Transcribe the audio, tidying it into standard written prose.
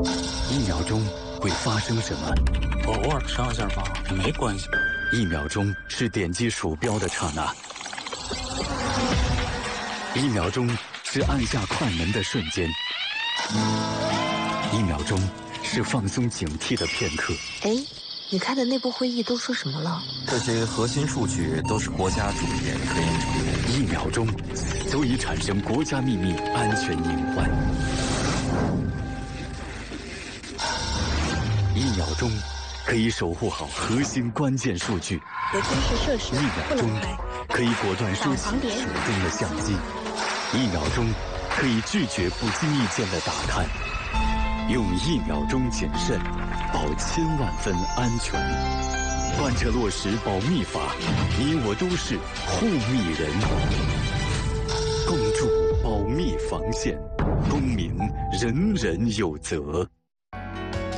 1秒钟会发生什么？ 我偶尔上一下网没关系。 1秒钟是点击鼠标的刹那，1秒钟是按下快门的瞬间，1秒钟是放松警惕的片刻。 哎，你开的内部会议都说什么了？ 这些核心数据都是国家主研科研成果。 1秒钟足以产生国家秘密安全隐患。1秒钟可以守护好核心关键数据。 核军事设施 1秒钟可以果断收起手中的相机。1秒钟可以拒绝不经意间的打探。用1秒钟谨慎，保千万分安全。贯彻落实保密法，你我都是护密人。共筑保密防线，公民人人有责。